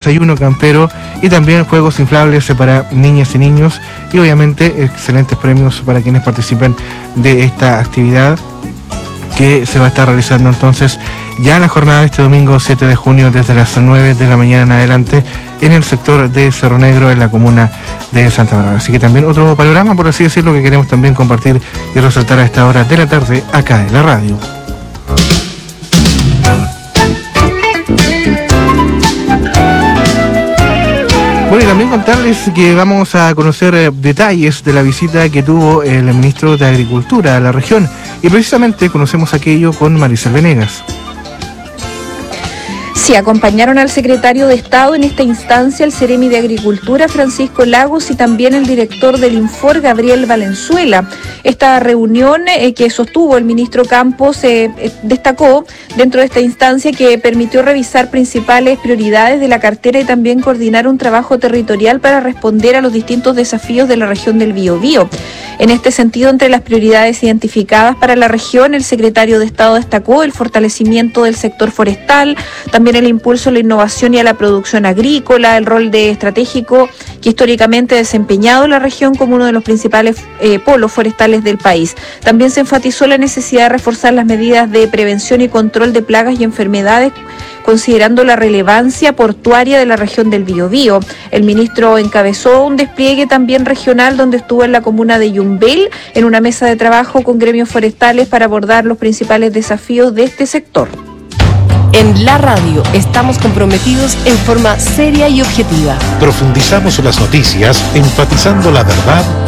desayuno campero y también juegos inflables para niñas y niños y obviamente excelentes premios para quienes participen de esta actividad que se va a estar realizando entonces ya en la jornada de este domingo 7 de junio desde las 9 de la mañana en adelante en el sector de Cerro Negro en la comuna de Santa Bárbara. Así que también otro panorama, por así decirlo, que queremos también compartir y resaltar a esta hora de la tarde acá en la radio. Bueno, y también contarles que vamos a conocer detalles de la visita que tuvo el ministro de Agricultura a la región y precisamente conocemos aquello con Maricel Venegas. Sí, acompañaron al secretario de Estado en esta instancia, el Seremi de Agricultura, Francisco Lagos, y también el director del Infor, Gabriel Valenzuela. Esta reunión que sostuvo el ministro Campos destacó dentro de esta instancia que permitió revisar principales prioridades de la cartera y también coordinar un trabajo territorial para responder a los distintos desafíos de la región del Biobío. En este sentido, entre las prioridades identificadas para la región, el secretario de Estado destacó el fortalecimiento del sector forestal, también el impulso a la innovación y a la producción agrícola, el rol estratégico que históricamente ha desempeñado la región como uno de los principales polos forestales del país. También se enfatizó la necesidad de reforzar las medidas de prevención y control de plagas y enfermedades, considerando la relevancia portuaria de la región del Biobío. El ministro encabezó un despliegue también regional donde estuvo en la comuna de Yumbel en una mesa de trabajo con gremios forestales para abordar los principales desafíos de este sector. En la radio estamos comprometidos en forma seria y objetiva. Profundizamos las noticias, enfatizando la verdad